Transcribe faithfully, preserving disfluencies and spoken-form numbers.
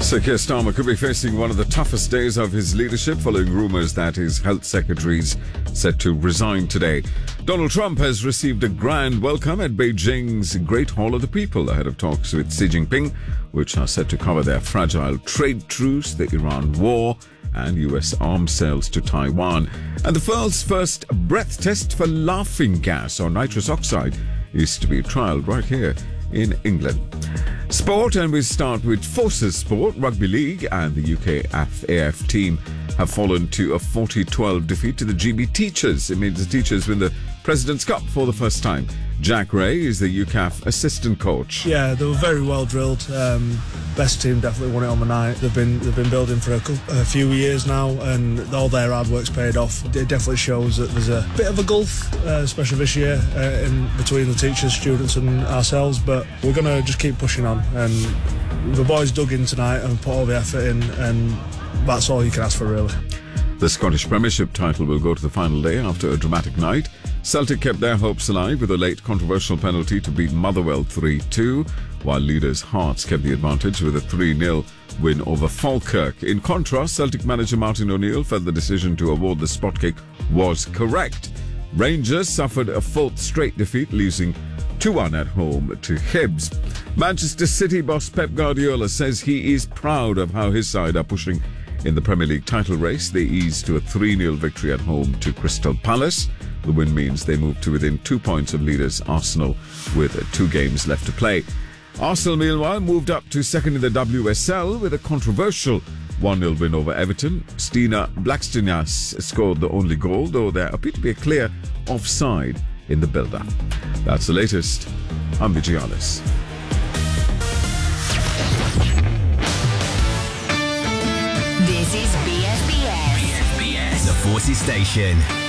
Sir Keir Starmer could be facing one of the toughest days of his leadership following rumours that his health secretary is set to resign today. Donald Trump has received a grand welcome at Beijing's Great Hall of the People ahead of talks with Xi Jinping, which are set to cover their fragile trade truce, the Iran war, and U S arms sales to Taiwan. And the world's first breath test for laughing gas or nitrous oxide is to be trialled right here in England. Sport, and we start with Forces Sport. Rugby League and the U K A F team have fallen to a forty twelve defeat to the G B Teachers. It means the Teachers win the President's Cup for the first time. Jack Ray is the U C A F assistant coach. Yeah, they were very well drilled. Um, best team definitely won it on the night. They've been they've been building for a, a few years now, and all their hard work's paid off. It definitely shows that there's a bit of a gulf, uh, especially this year, uh, in between the teachers, students, and ourselves. But we're gonna just keep pushing on, and the boys dug in tonight and put all the effort in, and that's all you can ask for, really. The Scottish Premiership title will go to the final day after a dramatic night. Celtic kept their hopes alive with a late controversial penalty to beat Motherwell three two, while leaders Hearts kept the advantage with a three nil win over Falkirk. In contrast, Celtic manager Martin O'Neill felt the decision to award the spot kick was correct. Rangers suffered a fourth straight defeat, losing two one at home to Hibs. Manchester City boss Pep Guardiola says he is proud of how his side are pushing in the Premier League title race. They eased to a three nil victory at home to Crystal Palace. The win means they move to within two points of leaders Arsenal with two games left to play. Arsenal, meanwhile, moved up to second in the W S L with a controversial one nil win over Everton. Stina Blackstenius scored the only goal, though there appeared to be a clear offside in the build-up. That's the latest. I'm Vijayalis. This is B S B S. B S B S, the Forces Station.